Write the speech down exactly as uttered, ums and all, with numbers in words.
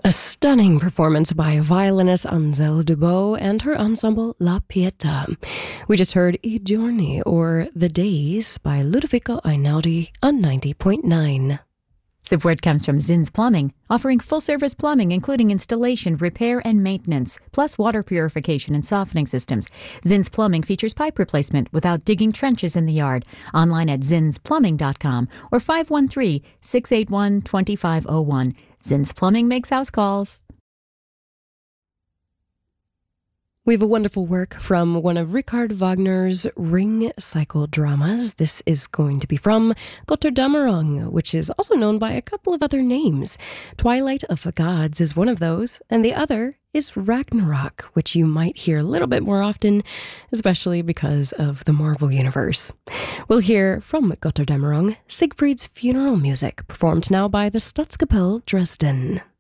A stunning performance by violinist Ansel Dubois and her ensemble La Pietà. We just heard I Giorni, or The Days, by Ludovico Einaudi on ninety point nine. Support comes from Zins Plumbing, offering full-service plumbing including installation, repair, and maintenance, plus water purification and softening systems. Zins Plumbing features pipe replacement without digging trenches in the yard. Online at zins plumbing dot com or five one three, six eight one, two five zero one. Zins Plumbing makes house calls. We have a wonderful work from one of Richard Wagner's Ring cycle dramas. This is going to be from Götterdämmerung, which is also known by a couple of other names. Twilight of the Gods is one of those, and the other is Ragnarok, which you might hear a little bit more often, especially because of the Marvel Universe. We'll hear from Götterdämmerung Siegfried's funeral music, performed now by the Staatskapelle Dresden.